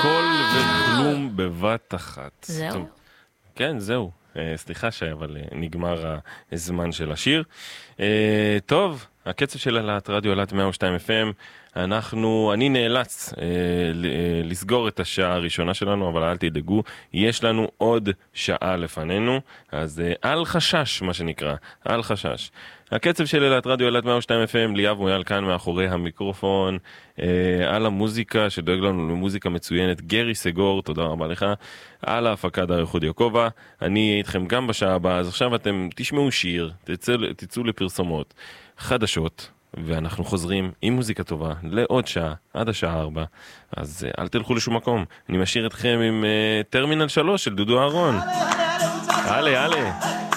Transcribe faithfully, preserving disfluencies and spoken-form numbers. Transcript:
הכל וכלום בבת אחת. זהו? טוב, כן, זהו. סליחה שי, אבל נגמר הזמן של השיר. טוב, הקצב של הלהט רדיו הלהט מאה ושתיים אף אם, אנחנו, אני נאלץ אה, לסגור את השעה הראשונה שלנו, אבל אל תדאגו, יש לנו עוד שעה לפנינו, אז אה, אל חשש, מה שנקרא, אל חשש. הקצב של הלהט רדיו הלהט מאה ושתיים אף אם, ליאב מויאל כאן מאחורי המיקרופון, אה, על המוזיקה שדואג לנו למוזיקה מצוינת, גרי סגור, תודה רבה לך, על ההפקה דר יחוד יעקובה, אני אהיה איתכם גם בשעה הבאה, אז עכשיו אתם תשמעו שיר, תצא, תצאו לפרסומות חדשות, ואנחנו חוזרים עם מוזיקה טובה לעוד שעה, עד השעה ארבע, אז אל תלכו לשום מקום. אני משאיר אתכם עם uh, טרמינל שלוש של דודו אהרון. הלאה, הלאה.